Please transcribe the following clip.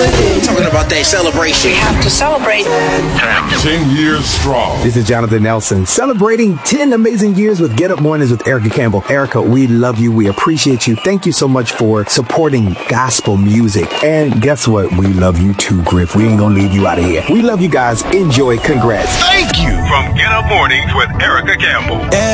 Talking about that celebration. We have to celebrate. 10 years strong. This is Jonathan Nelson, celebrating 10 amazing years with Get Up Mornings with Erica Campbell. Erica, we love you. We appreciate you. Thank you so much for supporting gospel music. And guess what? We love you too, Griff. We ain't gonna leave you out of here. We love you guys. Enjoy. Congrats. Thank you. From Get Up Mornings with Erica Campbell.